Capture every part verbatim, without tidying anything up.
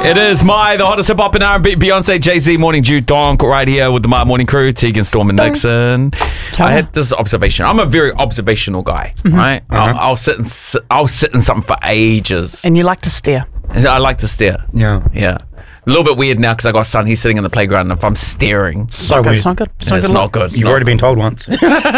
It is My, the hottest hip-hop and R and B, Beyonce, Jay-Z, Morning Dew, Donk, right here with the My Morning crew, Tegan, Storm and Nixon. I had this observation. I'm a very observational guy, mm-hmm. right? Uh-huh. I'll, I'll, sit and, I'll sit in something for ages. And you like to stare. I like to stare. Yeah. Yeah. A little bit weird now because I got a son, he's sitting in the playground, and if I'm staring... So okay, weird. It's not good. It's not it's good. Not good. It's You've not already been told once.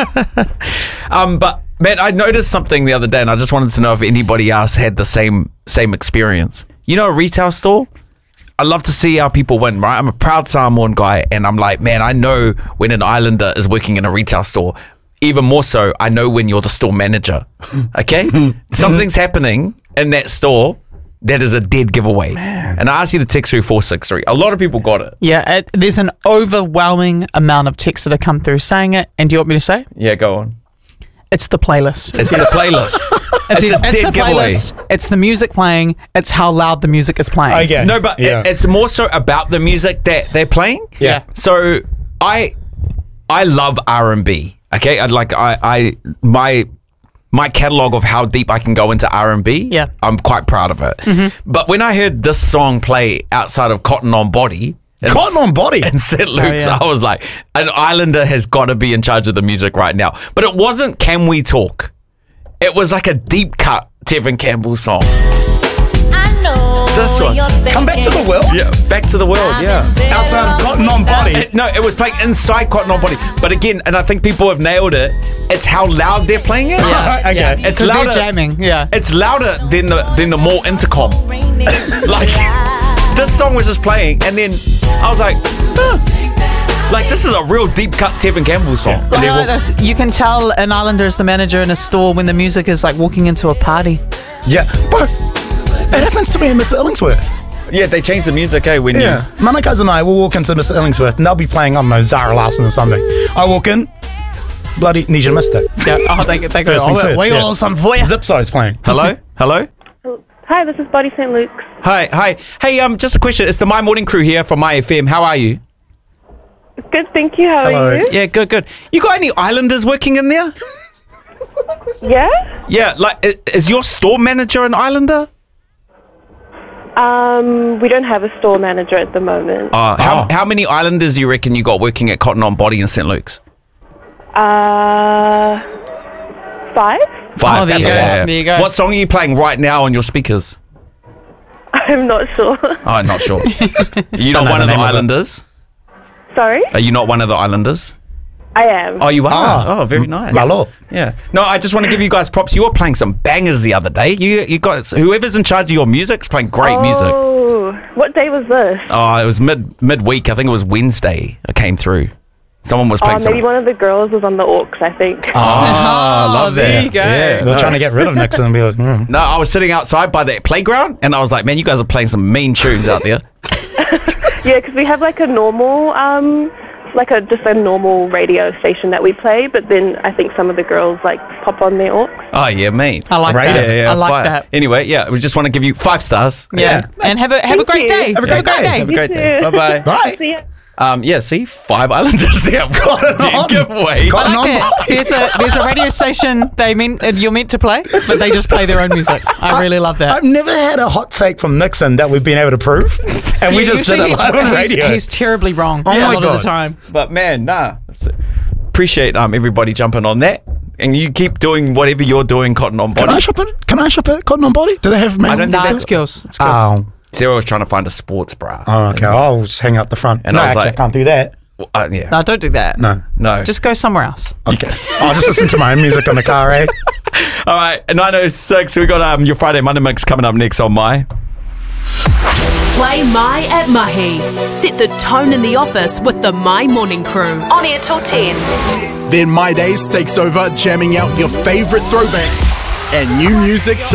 um, but, man, I noticed something the other day, and I just wanted to know if anybody else had the same same experience. You know, a retail store? I love to see how people win, right? I'm a proud Samoan guy, and I'm like, man, I know when an Islander is working in a retail store. Even more so, I know when you're the store manager. Okay? Something's happening in that store that is a dead giveaway. Man. And I asked you to text through four six three. A lot of people got it. Yeah, it, there's an overwhelming amount of texts that have come through saying it. And do you want me to say? Yeah, go on. It's the playlist. It's the playlist. It's, it's, it's, a it's dead the giveaway. playlist. It's the music playing. It's how loud the music is playing. Okay. No, but yeah. it, it's more so about the music that they're playing. Yeah. So I I love R and B. Okay, I'd like I I my my catalog of how deep I can go into R and B. Yeah. I'm quite proud of it. Mm-hmm. But when I heard this song play outside of Cotton On Body. Cotton On Body in Saint Luke's, oh, yeah. I was like, an Islander has got to be in charge of the music right now. But it wasn't Can We Talk? It was like a deep cut Tevin Campbell song. I know This one. Come Back to the World? Yeah, Back to the World, yeah. Outside of Cotton On Body? It, no, it was playing inside Cotton On Body. But again, and I think people have nailed it, it's how loud they're playing it. Yeah, Okay. yeah. It's 'Cause louder. they're jamming. Yeah. It's louder than the than the more intercom. Like, this song was just playing, and then I was like, huh. Like, this is a real deep cut Tevin Campbell song. Well, And then I like we'll- this. You can tell an Islander is the manager in a store when the music is like walking into a party. Yeah. Bro, it happens to me in Mister Illingsworth. yeah, they changed the music, eh? When Yeah. you... Manakas and I will walk into Mister Illingsworth and they'll be playing, I don't know, Zara Larson or something. I walk in, bloody Nisha Mister. Yeah. Oh, they, they go, First oh, things we first, we yeah. got something for you. Zipso's playing. Hello? Hello? Hi, this is Body Saint Luke's. Hi, hi. Hey, um, just a question. It's the My Morning crew here from My F M. How are you? Good, thank you. How Hello. are you? Yeah, good, good. You got any Islanders working in there? Yeah? Yeah, like, i- is your store manager an Islander? Um, we don't have a store manager at the moment. Uh, how, Oh. how many Islanders do you reckon you got working at Cotton On Body in Saint Luke's? Uh, five? Five. Oh, there that's you a go. lot. There you go. What song are you playing right now on your speakers? I'm not sure. Oh, I'm not sure. You Don't not know one the of the name of it. Islanders? Sorry? Are you not one of the Islanders? I am. Oh, you are? Ah. Oh, very nice. Lalo. Yeah. No, I just want to give you guys props. You were playing some bangers the other day. You you guys, whoever's in charge of your music's playing great music. Oh, what day was this? Oh, it was mid midweek. I think it was Wednesday. I came through. Someone was Oh, playing maybe some. one of the girls was on the aux, I think. Ah, love there that. you go. Yeah, They're no. trying to get rid of Nixon and be like, mm. No, I was sitting outside by that playground, and I was like, man, you guys are playing some mean tunes out there. Yeah, because we have like a normal, um, like a just a normal radio station that we play, but then I think some of the girls like pop on their aux. Oh, yeah, mean. I like Right. that. Yeah, yeah, I like fire. that. Anyway, yeah, we just want to give you five stars. Yeah. And have a have a Thank great you. day. Have a great day. Have a great You day. too. Bye-bye. Bye. See ya. Um, yeah, see, five Islanders there. Got on. giveaway. Got I on. like it. There's a there's a radio station they mean you're meant to play, but they just play their own music. I really love that. I've never had a hot take from Nixon that we've been able to prove. And we Yeah, just did usually it he's, live on he's- radio. he's terribly wrong Oh a my lot of God. the time. But man, nah. It's- Appreciate um everybody jumping on that, and you keep doing whatever you're doing, Cotton On Can I Body. shop it? Can I shop it? Cotton On Body? Do they have male? I don't Nah, think it's so. skills. It's skills. Oh. Sarah was trying to find a sports bra. Oh, okay. I'll just hang out the front. And no, I was actually, like- I can't do that. Uh, yeah. No, don't do that. No. No. Just go somewhere else. Okay. I'll just listen to my own music on the car, eh? All right. At nine oh six, we got um your Friday Monday mix coming up next on My. Play My at Mahi. Set the tone in the office with the My Morning crew. On air till ten. Then My Days takes over, jamming out your favourite throwbacks and new music till